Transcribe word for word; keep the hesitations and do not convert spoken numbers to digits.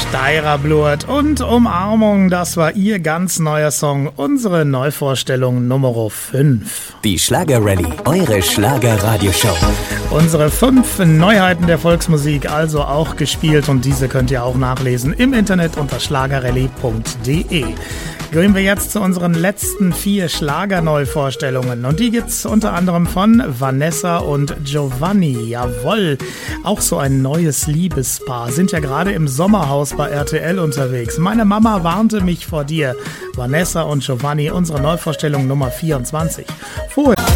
Steirer Blut und Umarmung, das war ihr ganz neuer Song, unsere Neuvorstellung Nummer fünf. Die Schlager-Rallye, eure Schlager-Radioshow. Unsere fünf Neuheiten der Volksmusik, also auch gespielt, und diese könnt ihr auch nachlesen im Internet unter schlagerrallye punkt de. Gehen wir jetzt zu unseren letzten vier Schlagerneuvorstellungen, und die gibt's unter anderem von Vanessa und Giovanni. Jawohl, auch so ein neues Liebespaar, sind ja gerade im Sommerhaus bei R T L unterwegs. Meine Mama warnte mich vor dir. Vanessa und Giovanni, unsere Neuvorstellung Nummer vierundzwanzig. Vorher